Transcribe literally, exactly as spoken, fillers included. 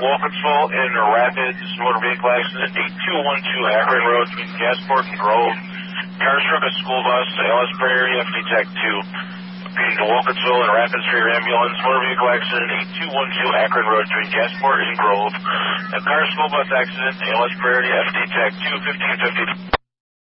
Wolfensville in Rapids, motor vehicle accident, eight two one two Akron Road between Gasport and Grove. Car struck a school bus, L S Prairie, F D Tech two. Between Wolfensville and Rapids for your ambulance, motor vehicle accident, eight two one two Akron Road between Gasport and Grove. A car school bus accident, L S Prairie, F D Tech two, fifteen fifty.